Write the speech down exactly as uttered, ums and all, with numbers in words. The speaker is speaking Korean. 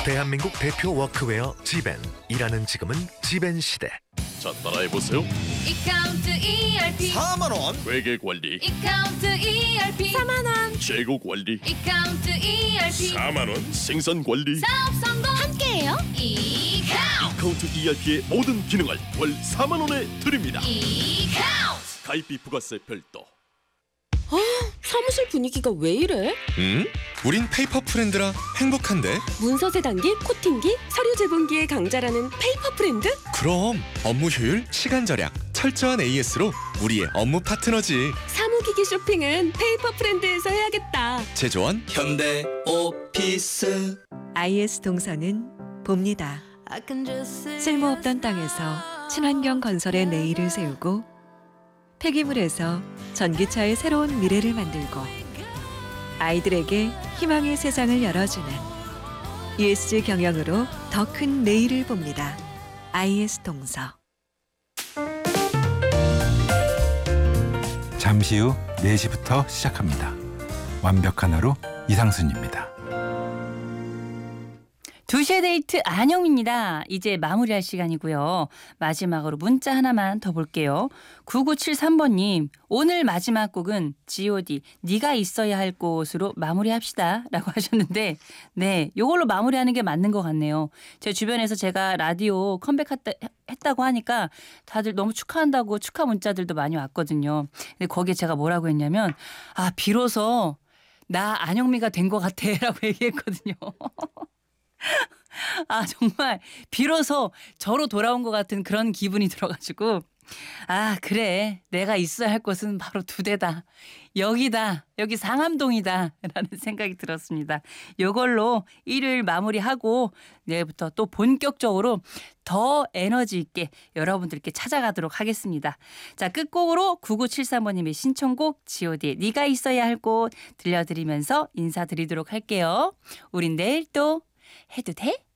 대한민국 대표 워크웨어 지벤. 일하는 지금은 지벤 시대. 자, 따라해보세요. 이카운트 이알피 사만 원. 회계관리. 이카운트 이알피 사만 원 재고관리. 이카운트 이알피 사만 원. 생산관리. 사업 성공 함께해요. 이카운트 이카운트 이알피의 모든 기능을 월 사만 원에 드립니다. 이카운트 가입비 부가세 별도. 사무실 분위기가 왜 이래? 음? 우린 페이퍼 프렌드라 행복한데? 문서 세단기, 코팅기, 서류 제본기의 강자라는 페이퍼 프렌드? 그럼 업무 효율, 시간 절약, 철저한 에이에스로 우리의 업무 파트너지. 사무기기 쇼핑은 페이퍼 프렌드에서 해야겠다. 제조원 현대 오피스. 아이에스 동서는 봅니다. 쓸모없던 땅에서 친환경 건설의 내일을 세우고 폐기물에서 전기차의 새로운 미래를 만들고 아이들에게 희망의 세상을 열어주는 이에스지 경영으로 더 큰 내일을 봅니다. 아이에스 동서. 잠시 후 네 시부터 시작합니다. 완벽한 하루 이상순입니다. 두 시의 데이트 안영입니다. 이제 마무리할 시간이고요. 마지막으로 문자 하나만 더 볼게요. 구구칠삼 번님, 오늘 마지막 곡은 지오디 네가 있어야 할 곳으로 마무리합시다 라고 하셨는데, 네, 이걸로 마무리하는 게 맞는 것 같네요. 제 주변에서 제가 라디오 컴백했다고 하니까 다들 너무 축하한다고 축하 문자들도 많이 왔거든요. 근데 거기에 제가 뭐라고 했냐면, 아, 비로소 나 안영미가 된 것 같아 라고 얘기했거든요. 아, 정말 비로소 저로 돌아온 것 같은 그런 기분이 들어가지고, 아, 그래, 내가 있어야 할 곳은 바로 두 대다. 여기다, 여기 상암동이다 라는 생각이 들었습니다. 이걸로 일요일 마무리하고 내일부터 또 본격적으로 더 에너지 있게 여러분들께 찾아가도록 하겠습니다. 자, 끝곡으로 구구칠삼 번님의 신청곡 지오디의 네가 있어야 할 곳 들려드리면서 인사드리도록 할게요. 우린 내일 또 해도 돼?